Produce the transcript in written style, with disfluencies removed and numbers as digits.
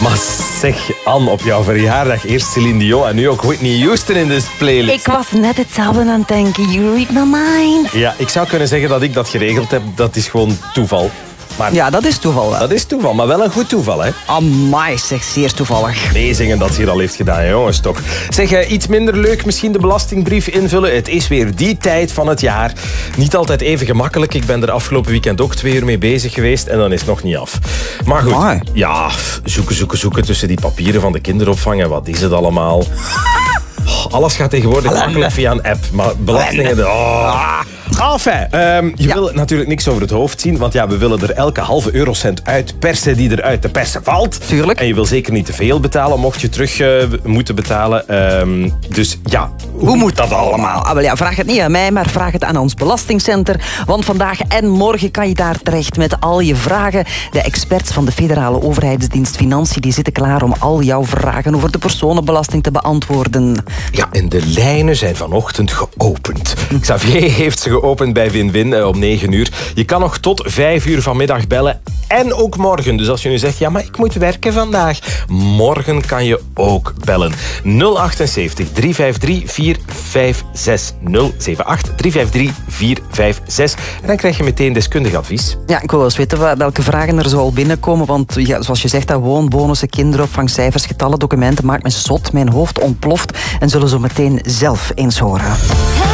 Maar zeg, Anne, op jouw verjaardag eerst Celine Dion en nu ook Whitney Houston in de playlist. Ik was net hetzelfde aan het denken. You read my mind. Ja, ik zou kunnen zeggen dat ik dat geregeld heb. Dat is gewoon toeval. Maar ja, dat is toeval wel. Dat is toeval, maar wel een goed toeval, hè? Amai, zeg, zeer toevallig. Meezingen dat ze hier al heeft gedaan, jongens, toch. Zeg, iets minder leuk, misschien de belastingbrief invullen. Het is weer die tijd van het jaar. Niet altijd even gemakkelijk. Ik ben er afgelopen weekend ook 2 uur mee bezig geweest en dan is het nog niet af. Maar goed, Amai. Ja, zoeken tussen die papieren van de kinderopvang en wat is het allemaal? Alles gaat tegenwoordig makkelijk via een app, maar belastingen... Enfin, je wil natuurlijk niks over het hoofd zien, want ja, we willen er elke halve eurocent uit persen die er uit de persen valt. Tuurlijk. En je wil zeker niet te veel betalen, mocht je terug moeten betalen. Dus ja, hoe moet dat allemaal? Wel ja, vraag het niet aan mij, maar vraag het aan ons belastingcenter. Want vandaag en morgen kan je daar terecht met al je vragen. De experts van de federale overheidsdienst Financiën die zitten klaar om al jouw vragen over de personenbelasting te beantwoorden. Ja, en de lijnen zijn vanochtend geopend. Xavier heeft ze geopend bij Win-Win om 9 uur. Je kan nog tot 5 uur vanmiddag bellen. En ook morgen. Dus als je nu zegt, ja, maar ik moet werken vandaag. Morgen kan je ook bellen. 078 353 456 078 353 456. En dan krijg je meteen deskundig advies. Ja, ik wil wel eens weten welke vragen er zoal binnenkomen. Want ja, zoals je zegt, dat woonbonussen, kinderopvang, cijfers, getallen, documenten maakt me zot. Mijn hoofd ontploft en zullen zo meteen zelf eens horen.